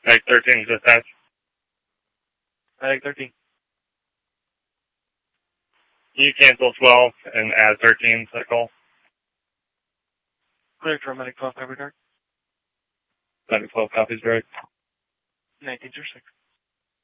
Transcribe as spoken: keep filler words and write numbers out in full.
Medic thirteen is dispatch. Medic thirteen. You cancel twelve and add thirteen to that call. Clear for Medic twelve, cover guard. Medic twelve copies, direct. nineteen zero six.